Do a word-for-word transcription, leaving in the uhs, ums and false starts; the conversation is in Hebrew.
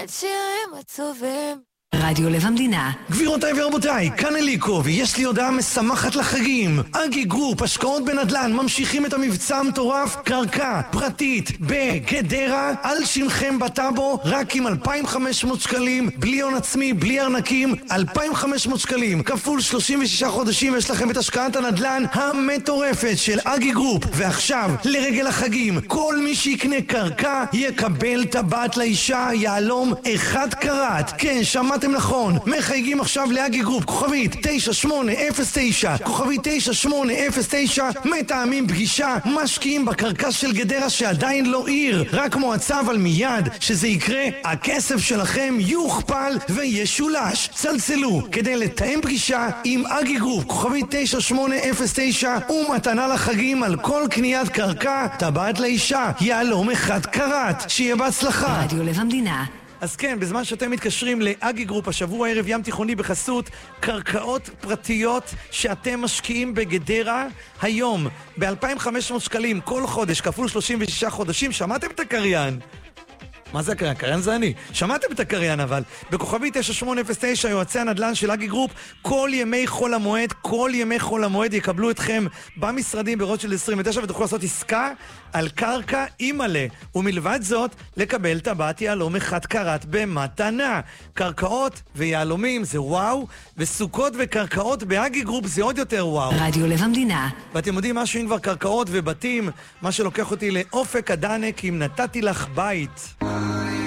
השירים עצובים. רדיו לב המדינה. גבירותיי ורבותיי, כאן אליקו, ויש לי הודעה משמחת לחגים. אגי גרופ, השקעות בנדל"ן, ממשיכים את המבצע המטורף, קרקע פרטית בגדרה, על שמכם בטאבו, רק עם אלפיים וחמש מאות שקלים, בלי הון עצמי, בלי ארנקים, אלפיים וחמש מאות שקלים, כפול שלושים ושישה חודשים, יש לכם את השקעת הנדל"ן המטורפת של אגי גרופ. ועכשיו, לרגל החגים, כל מי שיקנה קרקע, יקבל טבעת לאישה, יעלום אחד קראט. כן, שמעתם נכון, מחייגים עכשיו לאגי גרופ, כוכבית תשע שמונה אפס תשע, כוכבית תשע שמונה אפס תשע, מתאמים פגישה, משקיעים בקרקע של גדרה שעדיין לא עיר, רק מועצה, אבל מיד שזה יקרה, הכסף שלכם יוכפל וישולש. צלצלו כדי לתאם פגישה עם אגי גרופ, כוכבית תשע שמונה אפס תשע, ומתנה לחגים על כל קניית קרקע, טבעת לאישה, יעלום אחד קראט. שיהיה בהצלחה. רדיו לב המדינה. אז כן, בזמן שאתם מתקשרים לאגי גרופ, השבוע ערב ים תיכוני בחסות קרקעות פרטיות שאתם משקיעים בגדרה היום ב-אלפיים וחמש מאות שקלים כל חודש, כפול שלושים ושישה חודשים. שמעתם את הקריין? מה זה הקריין? הקריין זה אני. שמעתם את הקריין אבל. בכוכבי תשע שמונה אפס תשע, יועצי הנדל"ן של אגי גרופ, כל ימי חול המועד, כל ימי חול המועד יקבלו אתכם במשרדים ברוטשילד עשרים ותשע, ותוכלו לעשות עסקה על קרקע אימאלה, ומלבד זאת, לקבל טבעת יהלום אחד קראט במתנה. קרקעות ויהלומים זה וואו, וסוכות וקרקעות באגי גרופ זה עוד יותר וואו. רדיו לב המדינה. ואתם יודעים משהו, אם כבר קרקעות ובתים, מה שלוקח אותי לאופק הדנק, אם נתתי לך בית.